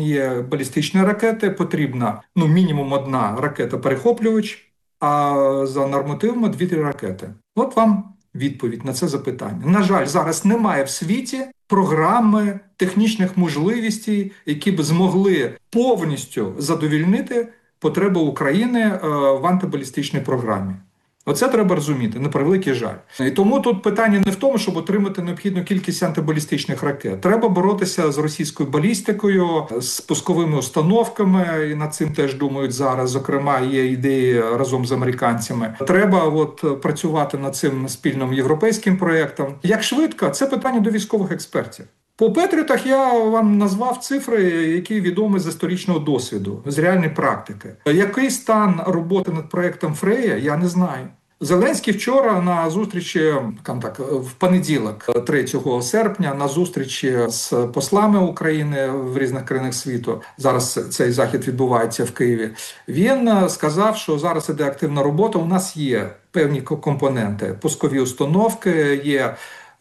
Україні є балістичні ракети, потрібна мінімум одна ракета-перехоплювач, а за нормативами 2-3 ракети. От вам відповідь на це запитання. На жаль, зараз немає в світі програми, технічних можливостей, які б змогли повністю задовільнити потреби України в антибалістичній програмі. Оце треба розуміти, на превеликий жаль. І тому тут питання не в тому, щоб отримати необхідну кількість антибалістичних ракет. Треба боротися з російською балістикою, з пусковими установками, і над цим теж думають зараз. Зокрема, є ідеї разом з американцями. Треба працювати над цим спільним європейським проєктом. Як швидко? Це питання до військових експертів. По Петріотах я вам назвав цифри, які відомі з історичного досвіду, з реальної практики. Який стан роботи над проєктом Фрея, я не знаю. Зеленський вчора на зустрічі, в понеділок, 3 серпня, на зустрічі з послами України в різних країнах світу, зараз цей захід відбувається в Києві, він сказав, що зараз іде активна робота, у нас є певні компоненти, пускові установки, є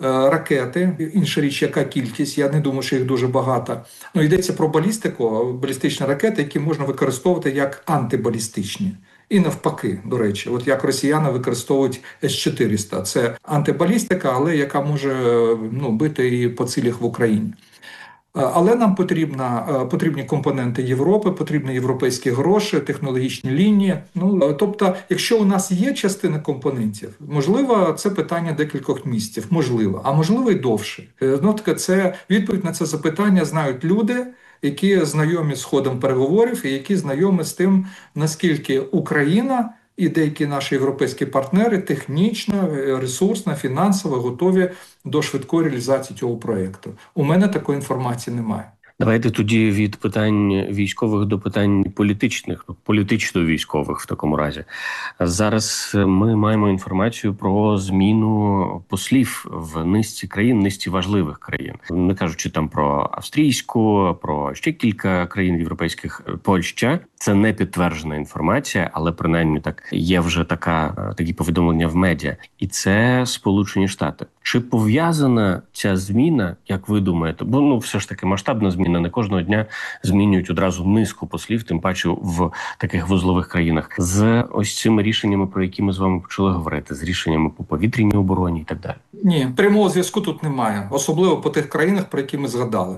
ракети, інша річ, яка кількість, я не думаю, що їх дуже багато. Йдеться про балістику, балістичні ракети, які можна використовувати як антибалістичні. І навпаки, до речі, як росіяни використовують С-400. Це антибалістика, але яка може бити і по цілях в Україні. Але нам потрібні компоненти Європи, потрібні європейські гроші, технологічні лінії. Тобто, якщо у нас є частина компонентів, можливо, це питання декількох місяців, можливо, а можливо і довше. Це відповідь на це запитання знають люди, які знайомі з ходом переговорів і які знайомі з тим, наскільки Україна і деякі наші європейські партнери технічно, ресурсно, фінансово готові до швидкої реалізації цього проєкту. У мене такої інформації немає. Давайте тоді від питань військових до питань політичних, політично-військових в такому разі. Зараз ми маємо інформацію про зміну послів в низці країн, низці важливих країн. Не кажучи там про австрійську, про ще кілька країн європейських, Польща. Це не підтверджена інформація, але принаймні так є вже такі повідомлення в медіа. І це Сполучені Штати. Чи пов'язана ця зміна, як ви думаєте? Бо все ж таки масштабна зміна, не кожного дня змінюють одразу низку послів, тим паче в таких вузлових країнах. З ось цими рішеннями, про які ми з вами почали говорити, з рішеннями по повітряній обороні і так далі. Ні, прямого зв'язку тут немає, особливо по тих країнах, про які ми згадали.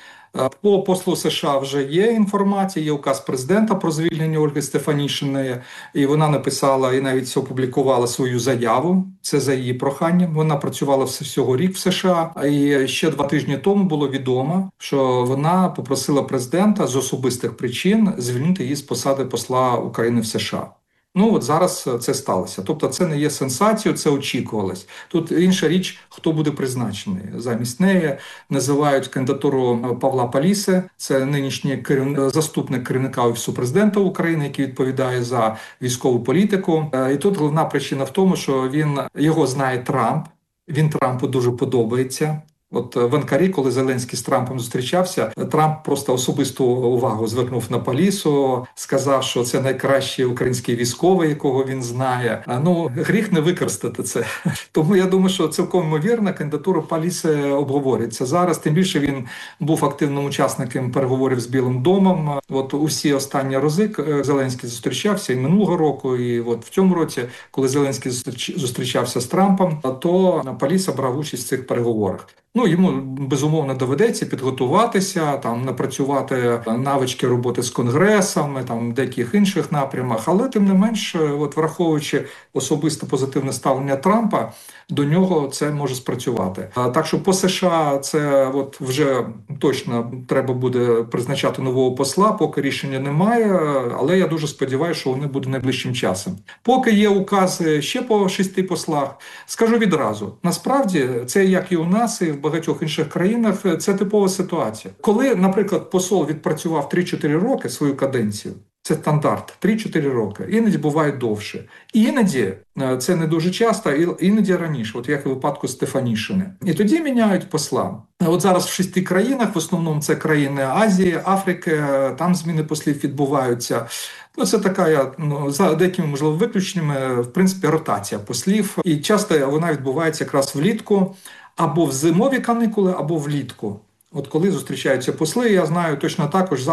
По послу США вже є інформація, є указ президента про звільнення Ольги Стефанішиної, і вона написала і навіть опублікувала свою заяву, це за її проханням. Вона працювала всього рік в США, і ще 2 тижні тому було відомо, що вона попросила президента з особистих причин звільнити її з посади посла України в США. Зараз це сталося. Тобто це не є сенсацією, це очікувалось. Тут інша річ, хто буде призначений. Замість неї називають кандидатуру Павла Паліси, це нинішній заступник керівника Офісу президента України, який відповідає за військову політику. І тут головна причина в тому, що його знає Трамп, він Трампу дуже подобається. В Анкарі, коли Зеленський з Трампом зустрічався, Трамп просто особисту увагу звернув на Палісу, сказав, що це найкращий український військовий, якого він знає. Гріх не використати це. Тому я думаю, що цілком ймовірно кандидатура Паліси обговорюється зараз. Тим більше він був активним учасником переговорів з Білим домом. Усі останні рази Зеленський зустрічався і минулого року, і в цьому році, коли Зеленський зустрічався з Трампом, то Паліса брав участь в цих переговорах. Йому, безумовно, доведеться підготуватися, напрацювати навички роботи з Конгресом, в деяких інших напрямах, але тим не менш, враховуючи особисто позитивне ставлення Трампа, до нього це може спрацювати. Так що по США це вже точно треба буде призначати нового посла, поки рішення немає, але я дуже сподіваюся, що вони будуть найближчим часом. Поки є укази ще по 6 послах, скажу відразу, насправді це як і у нас, і в багатьох інших країнах, це типова ситуація. Коли, наприклад, посол відпрацював 3-4 роки свою каденцію, це стандарт, 3-4 роки. Іноді буває довше. Іноді, це не дуже часто, іноді раніше, як і в випадку Стефанішини. І тоді міняють посла. Зараз в 6 країнах, в основному це країни Азії, Африки, там зміни послів відбуваються. Це така, за деякими, можливо, виключеннями, в принципі, ротація послів. І часто вона відбувається якраз влітку, або в зимові канікули, або влітку. Коли зустрічаються посли, я знаю точно також